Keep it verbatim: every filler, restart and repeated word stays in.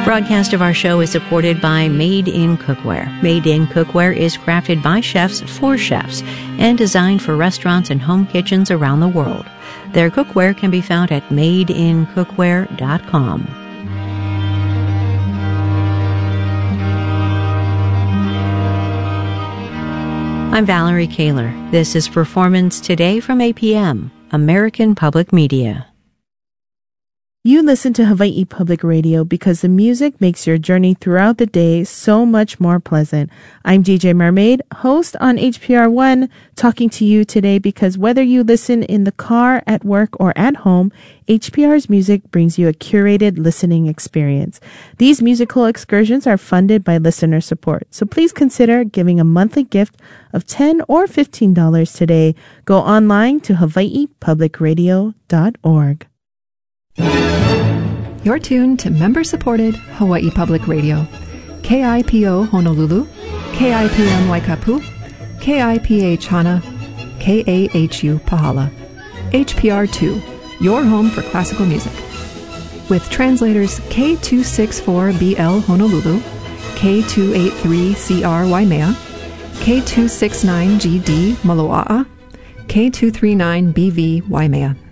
Broadcast of our show is supported by Made in Cookware. Made in Cookware is crafted by chefs for chefs and designed for restaurants and home kitchens around the world. Their cookware can be found at made in cookware dot com. I'm Valerie Kaler. This is Performance Today from A P M, American Public Media. You listen to Hawaii Public Radio because the music makes your journey throughout the day so much more pleasant. I'm D J Mermaid, host on H P R one, talking to you today because whether you listen in the car, at work, or at home, H P R's music brings you a curated listening experience. These musical excursions are funded by listener support, so please consider giving a monthly gift of ten dollars or fifteen dollars today. Go online to hawaii public radio dot org. You're tuned to member-supported Hawaii Public Radio. K I P O Honolulu, K I P M Waikapu, K I P H Hana, K A H U Pahala. H P R two, your home for classical music. With translators K two sixty-four B L Honolulu, K two eighty-three C R Waimea, K two sixty-nine G D Moloa'a, K two thirty-nine B V Waimea.